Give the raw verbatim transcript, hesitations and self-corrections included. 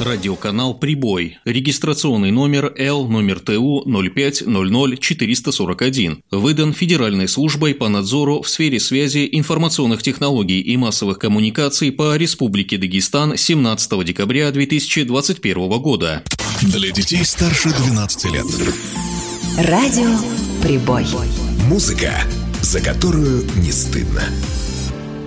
Радиоканал «Прибой». Регистрационный номер Л номер Т У ноль пять ноль ноль четыреста сорок один. Выдан Федеральной службой по надзору в сфере связи, информационных технологий и массовых коммуникаций по Республике Дагестан семнадцатого декабря две тысячи двадцать первого года. Для детей старше двенадцати лет. Радио «Прибой». Музыка, за которую не стыдно.